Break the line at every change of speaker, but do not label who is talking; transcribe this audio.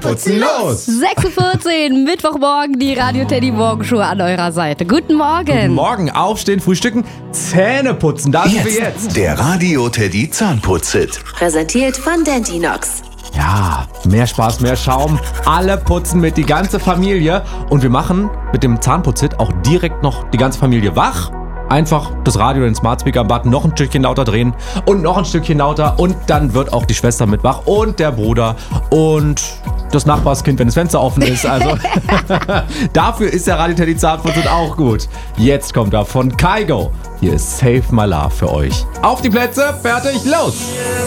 putzen los!
6.14 Uhr, Mittwochmorgen, die Radio Teddy Morgenshow an eurer Seite. Guten Morgen.
Guten Morgen, aufstehen, frühstücken, Zähne putzen. Da sind wir jetzt.
Der Radio Teddy Zahnputz-Hit.
Präsentiert von Dentinox.
Ja, mehr Spaß, mehr Schaum. Alle putzen mit, die ganze Familie. Und wir machen mit dem Zahnputz-Hit auch direkt noch die ganze Familie wach. Einfach das Radio, den Smart Speaker am Button noch ein Stückchen lauter drehen und noch ein Stückchen lauter und dann wird auch die Schwester mit wach und der Bruder und das Nachbarskind, wenn das Fenster offen ist. Also dafür ist der Radio Teddy Zahnputz auch gut. Jetzt kommt er von Kygo. Hier ist Save My Love für euch. Auf die Plätze, fertig, los!